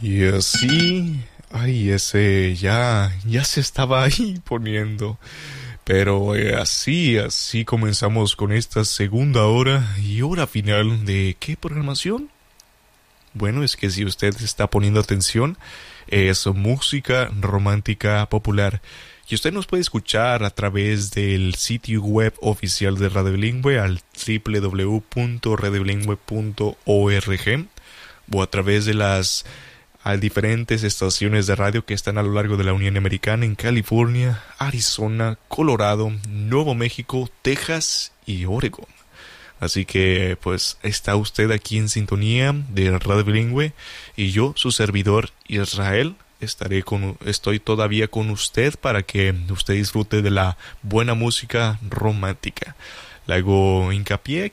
Y así, ay, ese ya se estaba ahí poniendo. Pero así comenzamos con esta segunda hora y hora final de ¿qué programación? Bueno, es que si usted está poniendo atención, es música romántica popular. Y usted nos puede escuchar a través del sitio web oficial de Radio Bilingüe al www.radiobilingüe.org o a través de las diferentes estaciones de radio que están a lo largo de la Unión Americana en California, Arizona, Colorado, Nuevo México, Texas y Oregon. Así que pues está usted aquí en sintonía de Radio Bilingüe y yo, su servidor Israel, estoy todavía con usted para que usted disfrute de la buena música romántica. Le hago hincapié